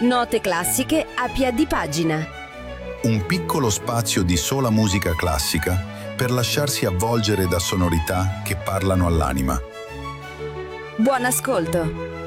Note classiche a piè di pagina. Un piccolo spazio di sola musica classica per lasciarsi avvolgere da sonorità che parlano all'anima. Buon ascolto!